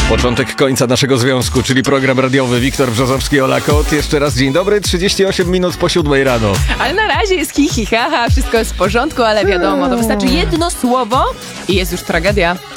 Początek końca naszego związku, czyli program radiowy Wiktor Brzozowski, Ola Kot. Jeszcze raz dzień dobry, 38 minut po 7 rano. Ale na razie jest haha, wszystko jest w porządku, ale wiadomo, to wystarczy jedno słowo i jest już tragedia.